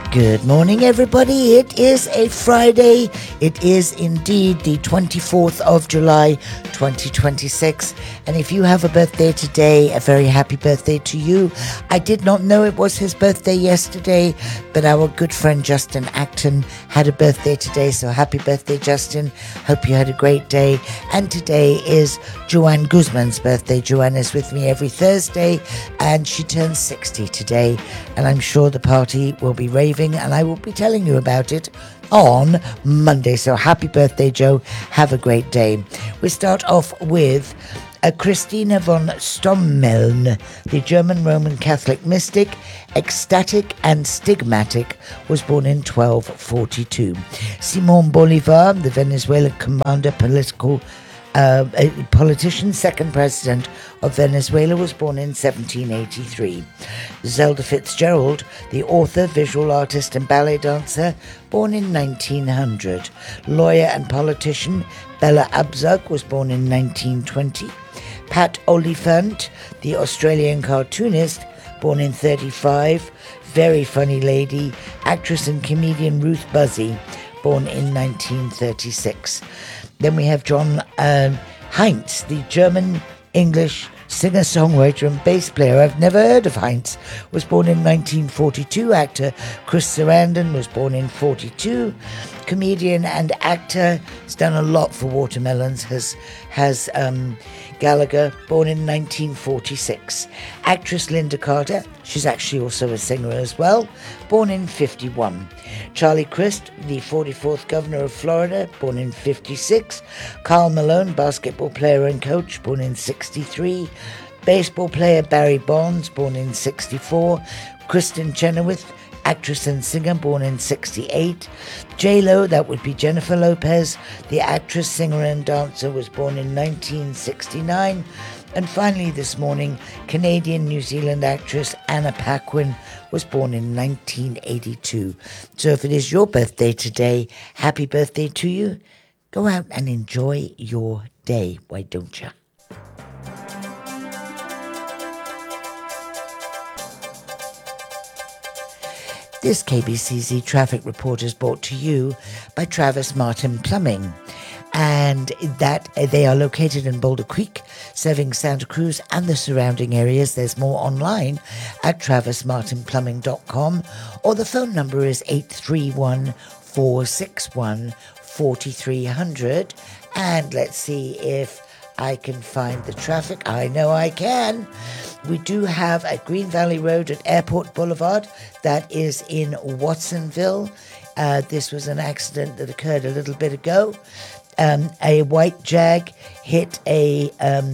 Good morning, everybody. It is a Friday. It is indeed the 24th of July, 2026. And if you have a birthday today, a very happy birthday to you. I did not know it was his birthday yesterday, but our good friend Justin Acton had a birthday today. So happy birthday, Justin. Hope you had a great day. And today is Joanne Guzman's birthday. Joanne is with me every Thursday, and she turns 60 today. And I'm sure the party will be raving, and I will be telling you about it on Monday. So happy birthday, Joe. Have a great day. We start off with Christina von Stommeln, the German Roman Catholic mystic, ecstatic and stigmatic, was born in 1242. Simon Bolivar, the Venezuelan commander, politician, second president of Venezuela, was born in 1783. Zelda Fitzgerald, the author, visual artist and ballet dancer, born in 1900. Lawyer and politician Bella Abzug was born in 1920. Pat Oliphant, the Australian cartoonist, born in 35. Very funny lady. Actress and comedian Ruth Buzzy, born in 1936. Then we have John Heinz, the German-English singer-songwriter and bass player. I've never heard of Heinz. Was born in 1942. Actor Chris Sarandon was born in 42. Comedian and actor. Has done a lot for Watermelons. Has Gallagher, born in 1946. Actress Linda Carter. She's actually also a singer as well. Born in 51. Charlie Crist, the 44th governor of Florida, born in 56. Karl Malone, basketball player and coach, born in 63. Baseball player Barry Bonds, born in 64. Kristen Chenoweth, actress and singer, born in 68. J-Lo, that would be Jennifer Lopez, the actress, singer and dancer, was born in 1969. And finally this morning, Canadian-New Zealand actress Anna Paquin was born in 1982. So if it is your birthday today, happy birthday to you. Go out and enjoy your day, why don't you? This KBCZ traffic report is brought to you by Travis Martin Plumbing, and that they are located in Boulder Creek, serving Santa Cruz and the surrounding areas. There's more online at travismartinplumbing.com, or the phone number is 831-461-4300. And let's see if I can find the traffic. I know I can. We do have at Green Valley Road at Airport Boulevard, that is in Watsonville. This was an accident that occurred a little bit ago. A white Jag hit a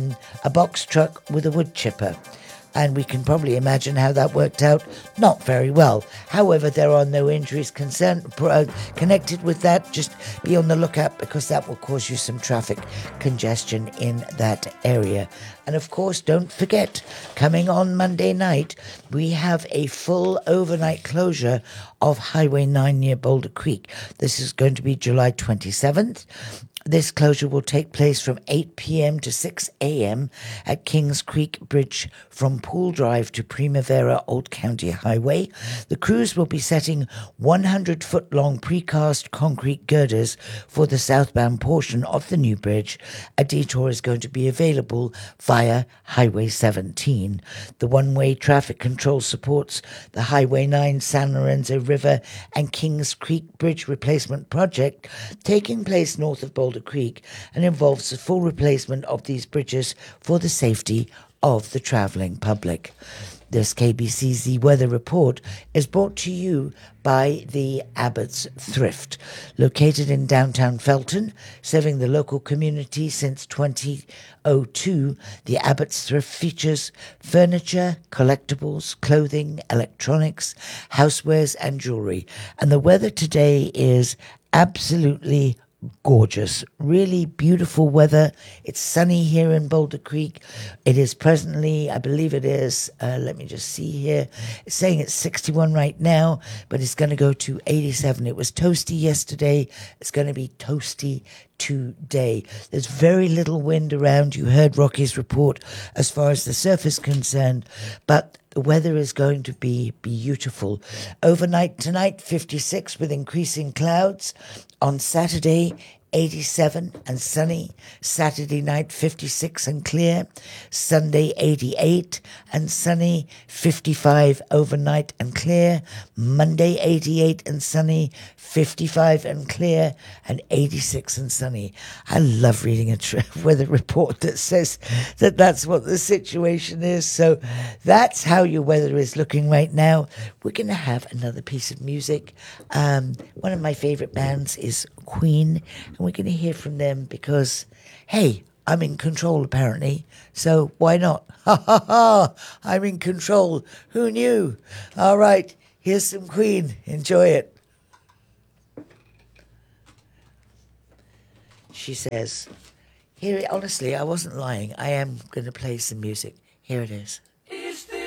box truck with a wood chipper. And we can probably imagine how that worked out. Not very well. However, there are no injuries connected with that. Just be on the lookout, because that will cause you some traffic congestion in that area. And of course, don't forget, coming on Monday night, we have a full overnight closure of Highway 9 near Boulder Creek. This is going to be July 27th. This closure will take place from 8 p.m. to 6 a.m. at Kings Creek Bridge from Pool Drive to Primavera Old County Highway. The crews will be setting 100-foot-long precast concrete girders for the southbound portion of the new bridge. A detour is going to be available via Highway 17. The one-way traffic control supports the Highway 9 San Lorenzo River and Kings Creek Bridge replacement project taking place north of Boulder Creek, and involves the full replacement of these bridges for the safety of the travelling public. This KBCZ weather report is brought to you by the Abbott's Thrift, located in downtown Felton, serving the local community since 2002. The Abbott's Thrift features furniture, collectibles, clothing, electronics, housewares, and jewelry. And the weather today is absolutely gorgeous, really beautiful weather. It's sunny here in Boulder Creek. It is presently, I believe it is, let me just see here. It's saying it's 61 right now, but it's going to go to 87. It was toasty yesterday. It's going to be toasty today. There's very little wind around. You heard Rocky's report as far as the surf is concerned, but The weather is going to be beautiful. Overnight tonight, 56 with increasing clouds. On Saturday, 87 and sunny. Saturday night, 56 and clear. Sunday, 88 and sunny. 55 overnight and clear. Monday, 88 and sunny. 55 and clear. And 86 and sunny. I love reading a weather report that says that that's what the situation is. So that's how your weather is looking right now. We're going to have another piece of music. One of my favorite bands is Queen, and we're going to hear from them because, hey, I'm in control apparently, so why not? Ha ha ha! I'm in control. Who knew? All right, here's some Queen. Enjoy it. She says, here, honestly, I wasn't lying. I am going to play some music. Here it is.